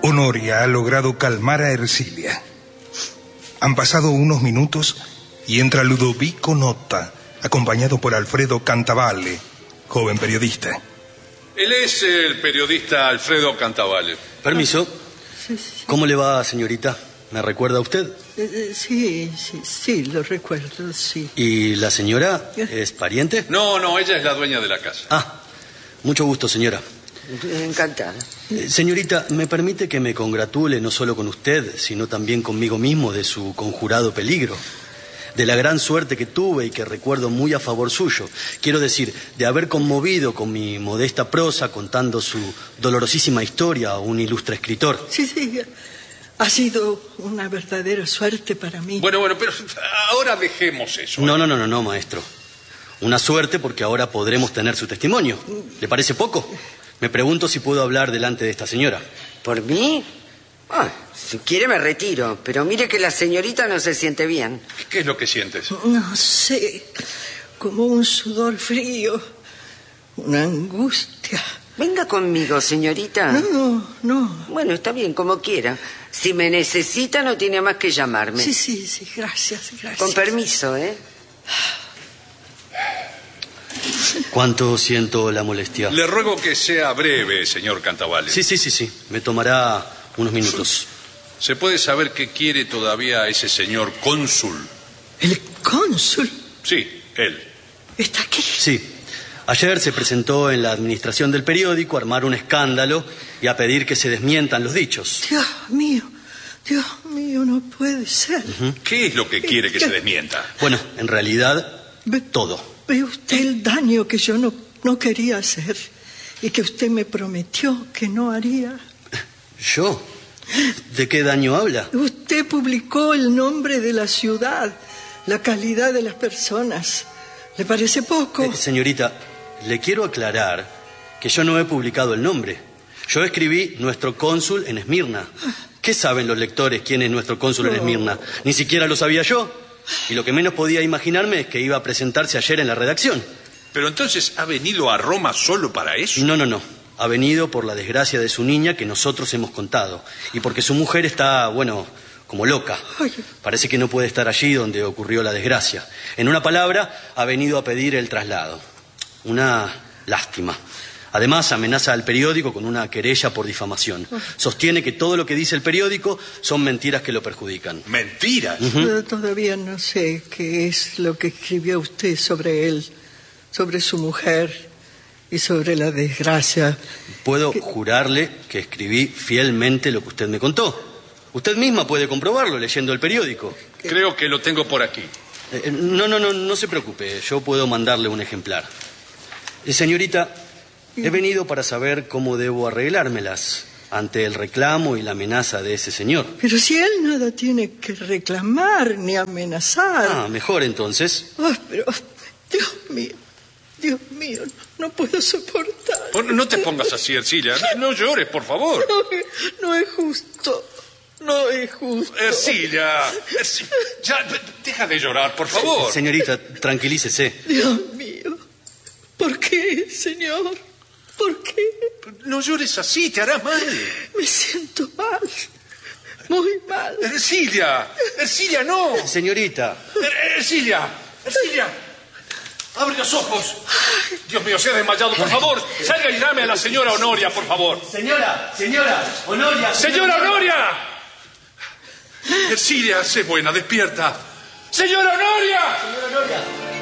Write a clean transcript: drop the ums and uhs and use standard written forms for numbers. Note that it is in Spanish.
Honoria ha logrado calmar a Ercilia. Han pasado unos minutos y entra Ludovico Notta, acompañado por Alfredo Cantavalle, joven periodista. Él es el periodista Alfredo Cantavalle. Permiso. Sí. ¿Cómo le va, señorita? ¿Me recuerda a usted? Sí, lo recuerdo, sí. ¿Y la señora es pariente? No, ella es la dueña de la casa. Ah, mucho gusto, señora. Encantada. Señorita, ¿me permite que me congratule no solo con usted, sino también conmigo mismo de su conjurado peligro? De la gran suerte que tuve y que recuerdo muy a favor suyo. Quiero decir, de haber conmovido con mi modesta prosa contando su dolorosísima historia a un ilustre escritor. Sí, ha sido una verdadera suerte para mí. Bueno, pero ahora dejemos eso. No, maestro. Una suerte porque ahora podremos tener su testimonio. ¿Le parece poco? Me pregunto si puedo hablar delante de esta señora. ¿Por mí? Si quiere me retiro, pero mire que la señorita no se siente bien. ¿Qué es lo que sientes? No sé, como un sudor frío, una angustia. Venga conmigo, señorita. No. Bueno, está bien, como quiera. Si me necesita no tiene más que llamarme. Sí, gracias. Con permiso, ¿eh? ¿Cuánto siento la molestia? Le ruego que sea breve, señor Cantavalle. Sí. Me tomará unos minutos. ¿Se puede saber qué quiere todavía ese señor cónsul? ¿El cónsul? Sí, él. ¿Está aquí? Sí. Ayer se presentó en la administración del periódico a armar un escándalo y a pedir que se desmientan los dichos. Dios mío, no puede ser. ¿Qué es lo que quiere que se desmienta? Bueno, en realidad, todo. ¿Ve usted el daño que yo no quería hacer y que usted me prometió que no haría? ¿Yo? ¿De qué daño habla? Usted publicó el nombre de la ciudad, la calidad de las personas. ¿Le parece poco? Señorita, le quiero aclarar que yo no he publicado el nombre. Yo escribí nuestro cónsul en Esmirna. ¿Qué saben los lectores quién es nuestro cónsul en Esmirna? Ni siquiera lo sabía yo. Y lo que menos podía imaginarme es que iba a presentarse ayer en la redacción. ¿Pero entonces ha venido a Roma solo para eso? No. Ha venido por la desgracia de su niña que nosotros hemos contado. Y porque su mujer está, como loca. Parece que no puede estar allí donde ocurrió la desgracia. En una palabra, ha venido a pedir el traslado. Una lástima. Además, amenaza al periódico con una querella por difamación. Sostiene que todo lo que dice el periódico son mentiras que lo perjudican. ¿Mentiras? Todavía no sé qué es lo que escribió usted sobre él, sobre su mujer y sobre la desgracia. Puedo jurarle que escribí fielmente lo que usted me contó. Usted misma puede comprobarlo leyendo el periódico. Creo que lo tengo por aquí. No se preocupe, yo puedo mandarle un ejemplar. Señorita, he venido para saber cómo debo arreglármelas ante el reclamo y la amenaza de ese señor. Pero si él nada tiene que reclamar ni amenazar. Mejor entonces. Pero, Dios mío, no puedo soportar. No te pongas así, Ercilia. No llores, por favor. No es justo. No es justo. Ercilia, ya, deja de llorar, por favor. Señorita, tranquilícese. Dios mío, ¿por qué, señor? ¿Por qué? No llores así, te hará mal. Me siento mal, muy mal. Ercilia, no. Señorita. Ercilia. Abre los ojos. Dios mío, se ha desmayado, por favor. Salga y llame a la señora Honoria, por favor. Señora, Honoria. ¡Señora Honoria! Ercilia, sé buena, despierta. ¡Señora Honoria! Señora Honoria.